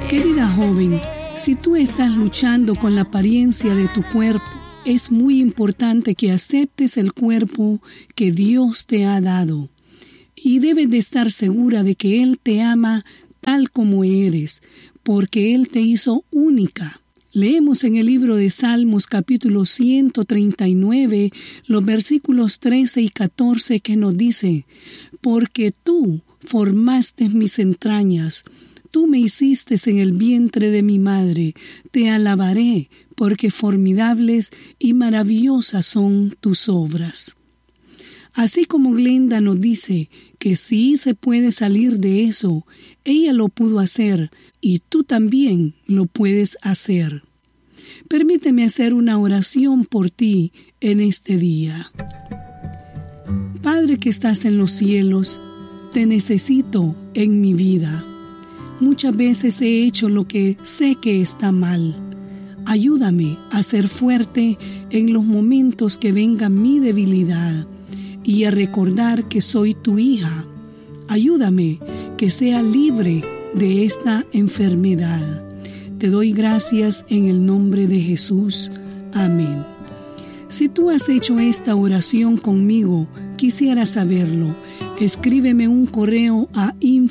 Querida joven, si tú estás luchando con la apariencia de tu cuerpo, es muy importante que aceptes el cuerpo que Dios te ha dado. Y debes de estar segura de que Él te ama tal como eres, porque Él te hizo única. Leemos en el libro de Salmos capítulo 139, los versículos 13 y 14 que nos dice: porque tú formaste mis entrañas, tú me hiciste en el vientre de mi madre, te alabaré, porque formidables y maravillosas son tus obras. Así como Glenda nos dice que sí se puede salir de eso, ella lo pudo hacer y tú también lo puedes hacer. Permíteme hacer una oración por ti en este día. Padre que estás en los cielos, te necesito en mi vida. Muchas veces he hecho lo que sé que está mal. Ayúdame a ser fuerte en los momentos que venga mi debilidad y a recordar que soy tu hija. Ayúdame que sea libre de esta enfermedad. Te doy gracias en el nombre de Jesús. Amén. Si tú has hecho esta oración conmigo, quisiera saberlo. Escríbeme un correo a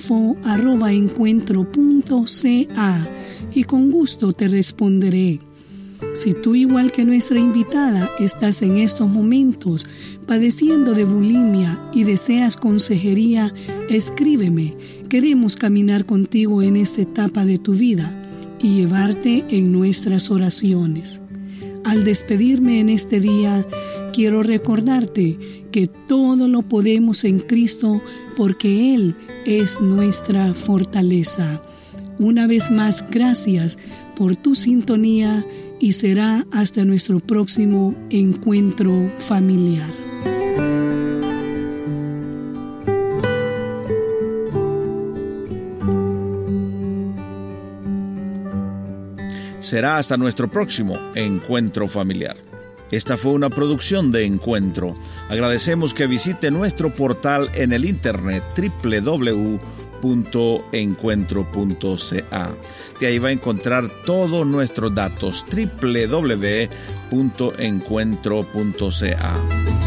info@encuentro.ca y con gusto te responderé. Si tú, igual que nuestra invitada, estás en estos momentos padeciendo de bulimia y deseas consejería, escríbeme. Queremos caminar contigo en esta etapa de tu vida y llevarte en nuestras oraciones. Al despedirme en este día, quiero recordarte que todo lo podemos en Cristo porque Él es nuestra fortaleza. Una vez más, gracias por tu sintonía y será hasta nuestro próximo encuentro familiar. Será hasta nuestro próximo encuentro familiar. Esta fue una producción de Encuentro. Agradecemos que visite nuestro portal en el internet www.encuentro.ca. De ahí va a encontrar todos nuestros datos www.encuentro.ca.